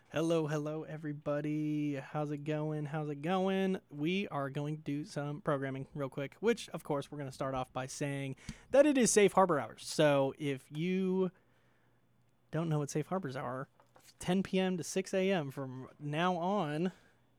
Hello, everybody. How's it going? We are going to do some programming real quick, which, of course, we're going to start off by saying that it is safe harbor hours. So if you don't know what safe harbors are, 10 p.m. to 6 a.m. from now on,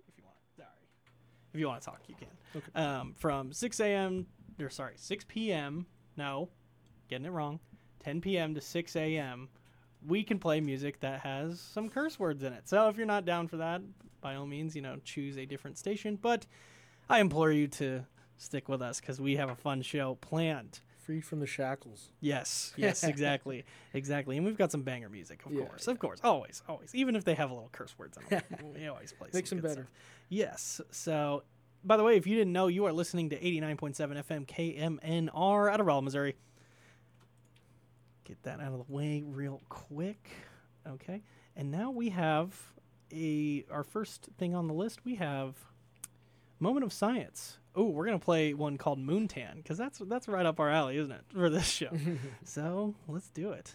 if you want to talk, you can. Okay. From 6 p.m. No, getting it wrong. 10 p.m. to 6 a.m. we can play music that has some curse words in it. So if you're not down for that, by all means, choose a different station. But I implore you to stick with us because we have a fun show planned. Free from the shackles. Yes, exactly. And we've got some banger music, of course, always. Even if they have a little curse words in them, we always play Makes some them good better. stuff. Yes, so, by the way, if you didn't know, you are listening to 89.7 FM KMNR out of Raleigh, Missouri. Get that out of the way real quick. Okay. And now we have our first thing on the list. We have Moment of Science. Oh, we're going to play one called Moontan because that's right up our alley, isn't it, for this show? So let's do it.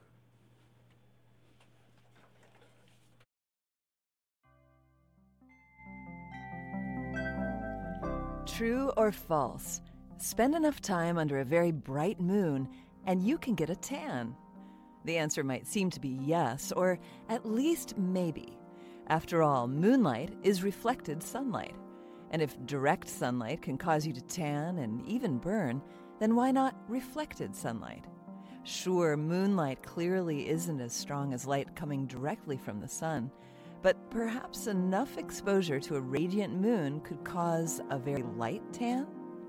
True or false? Spend enough time under a very bright moon and you can get a tan. The answer might seem to be yes, or at least maybe. After all, moonlight is reflected sunlight. And if direct sunlight can cause you to tan and even burn, then why not reflected sunlight? Sure, moonlight clearly isn't as strong as light coming directly from the sun, but perhaps enough exposure to a radiant moon could cause a very light tan?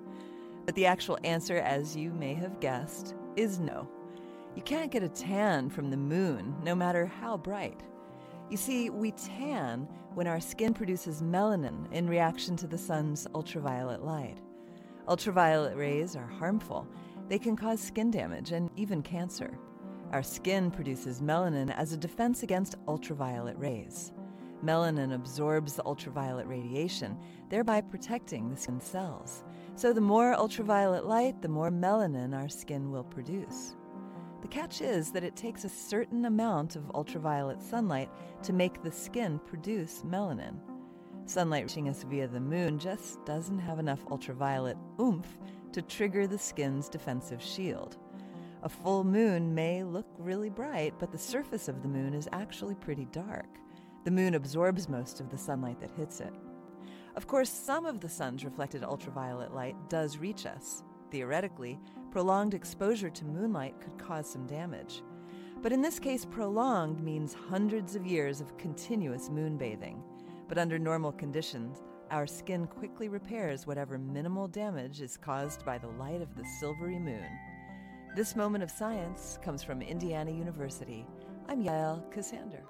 But the actual answer, as you may have guessed, is no. You can't get a tan from the moon, no matter how bright. You see, we tan when our skin produces melanin in reaction to the sun's ultraviolet light. Ultraviolet rays are harmful. They can cause skin damage and even cancer. Our skin produces melanin as a defense against ultraviolet rays. Melanin absorbs the ultraviolet radiation, thereby protecting the skin cells. So the more ultraviolet light, the more melanin our skin will produce. The catch is that it takes a certain amount of ultraviolet sunlight to make the skin produce melanin. Sunlight reaching us via the moon just doesn't have enough ultraviolet oomph to trigger the skin's defensive shield. A full moon may look really bright, but the surface of the moon is actually pretty dark. The moon absorbs most of the sunlight that hits it. Of course, some of the sun's reflected ultraviolet light does reach us. Theoretically, prolonged exposure to moonlight could cause some damage. But in this case, prolonged means hundreds of years of continuous moonbathing. But under normal conditions, our skin quickly repairs whatever minimal damage is caused by the light of the silvery moon. This moment of science comes from Indiana University. I'm Yael Cassander.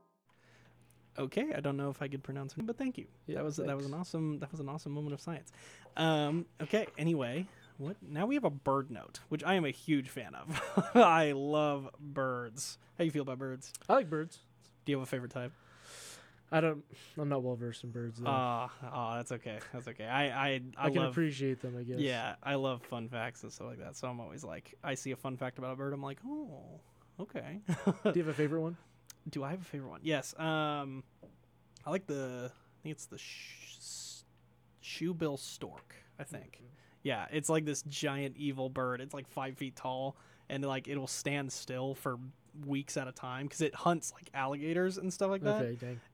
Okay, I don't know if I could pronounce it, but thank you. Yeah, that was an awesome moment of science. Okay, anyway, now we have a bird note, which I am a huge fan of. I love birds. How you feel about birds? I like birds. Do you have a favorite type? I'm not well versed in birds though. That's okay. I can love, appreciate them, I guess. Yeah, I love fun facts and stuff like that. So I'm always like, I see a fun fact about a bird, I'm like, oh, okay. Do you have a favorite one? Do I have a favorite one? Yes. I like I think it's the shoebill stork, I think. Mm-hmm. Yeah, it's like this giant evil bird. It's like 5 feet tall, and like it'll stand still for weeks at a time because it hunts like alligators and stuff like that. Okay, dang.